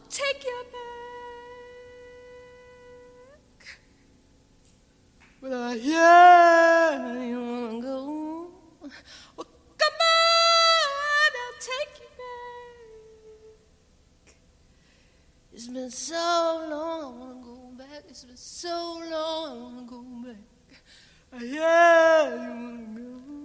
take you back. But I hear you wanna go. Well, come on, I'll take you back. It's been so long, I wanna go back. It's been so long, I wanna go back. I hear you wanna go.